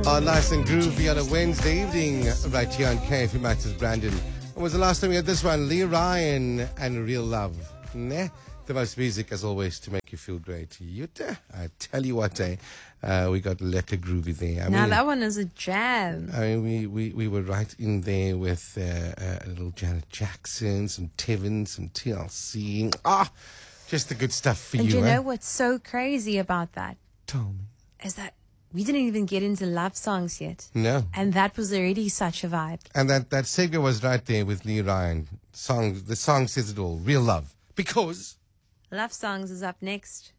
Nice and groovy on a Wednesday evening right here on KFM Matters. Brandon. When was the last time we had this one? Lee Ryan and Real Love. Nah, the most music as always to make you feel great. Yuta, I tell you what, we got lekker groovy there. That one is a jam. I mean, we were right in there with a little Janet Jackson, some Tevin, some TLC. Just the good stuff for And you. you know what's so crazy about that? Tell me. Is that we didn't even get into love songs yet. No. And that was already such a vibe. And that segue was right there with Lee Ryan. The song says it all. Real Love. Because Love songs is up next.